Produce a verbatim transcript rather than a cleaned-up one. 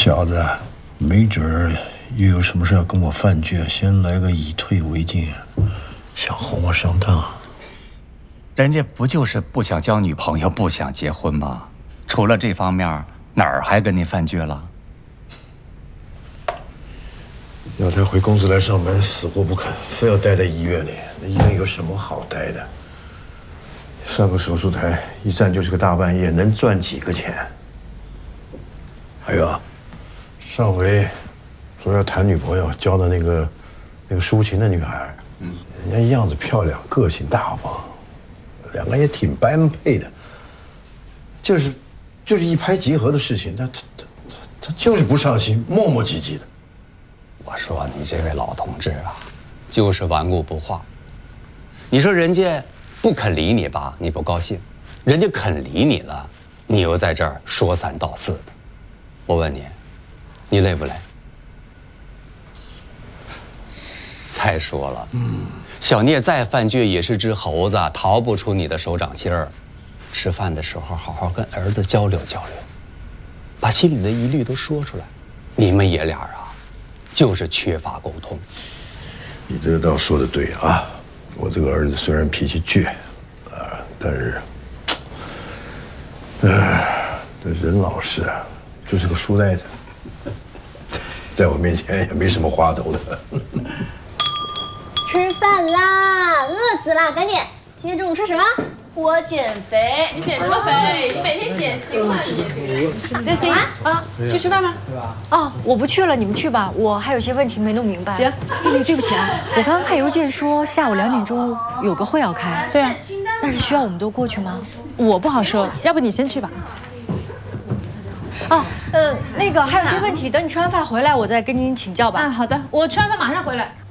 小子，没准儿又有什么事要跟我犯倔，先来个以退为进，想哄我上当。 人家不就是不想交女朋友，不想结婚吗？除了这方面，哪儿还跟你犯倔了？ 要他回公司来上班，死活不肯，非要待在医院里。那医院有什么好待的？上个手术台一站就是个大半夜，能赚几个钱？还有啊，上回说要谈女朋友，交的那个那个抒情的女孩，嗯，人家样子漂亮，个性大方，两个也挺般配的。就是就是一拍即合的事情，他他他他他就是不上心，磨磨唧唧的。 我说你这位老同志啊，就是顽固不化。你说人家不肯理你吧，你不高兴；人家肯理你了，你又在这儿说三道四的。我问你，你累不累？再说了，嗯，小聂再犯倔也是只猴子，逃不出你的手掌心儿。吃饭的时候好好跟儿子交流交流，把心里的疑虑都说出来。你们爷俩啊，就是缺乏沟通。 你这倒说的对啊，我这个儿子虽然脾气倔，啊，但是，哎，这人老实，就是个书呆子，在我面前也没什么花头的。 吃饭啦，饿死啦，赶紧！今天中午吃什么？ 我减肥。 你减什么肥？你每天减刑吗？你这个。 那行啊，去吃饭吧。 哦，我不去了，你们去吧，我还有些问题没弄明白。 行， 哎，对不起啊，我刚刚看邮件说下午两点钟有个会要开。 对啊， 那是需要我们都过去吗？ 我不好说，要不你先去吧。 哦，呃，那个还有些问题，等你吃完饭回来，我再跟您请教吧。 啊，好的，我吃完饭马上回来。